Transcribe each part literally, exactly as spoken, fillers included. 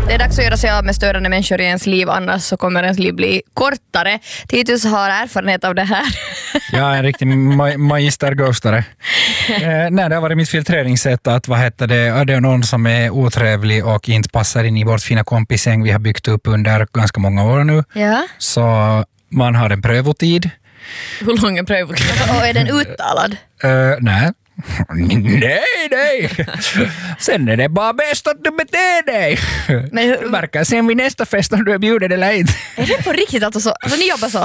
Det är dags att göra sig av med störande människor i ens liv, annars så kommer ens liv bli kortare. Titus har erfarenhet av det här. Jag är en riktig ma- magisterghostare. eh, nej, det har varit mitt filtreringssätt att vad heter det, det är någon som är otrevlig och inte passar in i vårt fina kompisgäng vi har byggt upp under ganska många år nu. Ja. Så man har en prövotid. Hur lång är prövotiden? Och är den uttalad? Uh, nej. Nej, nej. Sen är det bara bäst att du beter dig. Men hur... Du verkar sen vid nästa fest om du är bjuden eller inte. Är det på riktigt alltså så? Alltså ni jobbar så?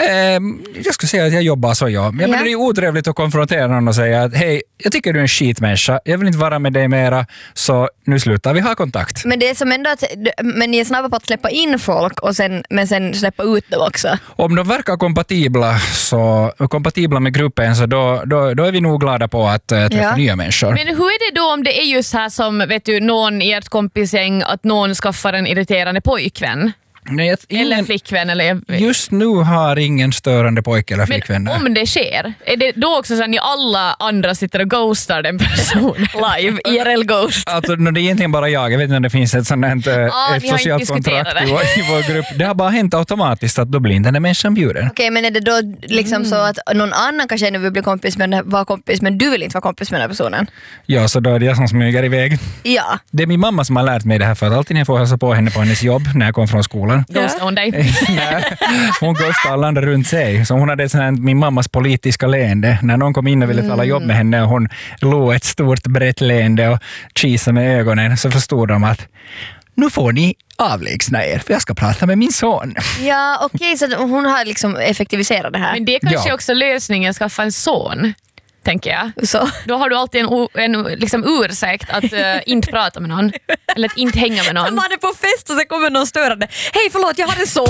Um, jag skulle säga att jag jobbar så, ja. Men ja. Det är ju otrevligt att konfrontera någon och säga att hej, jag tycker du är en skitmänniska. Jag vill inte vara med dig mera, så nu slutar vi ha kontakt. Men det är som ändå att, men ni är snabba på att släppa in folk och sen, men sen släppa ut dem också. Om de verkar kompatibla, så, kompatibla med gruppen, så då, då, då är vi nog glada på att träffa ja. nya människor. Men hur är det då om det är just här som, vet du, någon i ert kompisgäng, att någon skaffar en irriterande pojkvän? Nej, ingen, eller flickvän eller... Just nu har ingen störande pojke eller flickvän. Men om det sker, är det då också så att ni alla andra sitter och ghostar den personen live, I R L-ghost? Alltså, det är egentligen bara jag. Jag vet inte om det finns ett sånt här, ah, ett socialt kontrakt i vår, i vår grupp. Det har bara hänt automatiskt att då blir inte den där människan bjuden. Okej, okay, men är det då liksom mm. så att någon annan kanske nu vill bli kompis med vara kompis, men du vill inte vara kompis med den här personen? Ja, så då är det jag som smyger iväg. Ja. Det är min mamma som har lärt mig det här, för att alltid när jag får hälsa på henne på hennes jobb när jag kom från skolan. Ghostar hon dig? Nej, hon ghostar alla andra runt sig. Så hon hade ett sånt min mammas politiska leende. När någon kom in och ville tala jobb med henne och hon låg ett stort brett leende och kisade med ögonen, så förstod de att nu får ni avlägsna er, för jag ska prata med min son. Ja, okej, okay, så hon har liksom effektiviserat det här. Men det är kanske ja. också lösningen, skaffa en son, tänker jag. Så. Då har du alltid en, en liksom ursäkt att uh, inte prata med någon. Eller att inte hänga med någon. Man är på fest och så kommer någon störande. Hej, förlåt, jag har en son.